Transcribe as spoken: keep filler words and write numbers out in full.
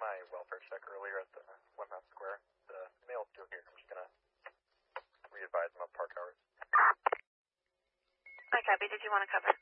my welfare check earlier at the One Mount Square. The mail's still here. I'm just going to re-advise them of park hours. Hi, copy. Did you want to cover?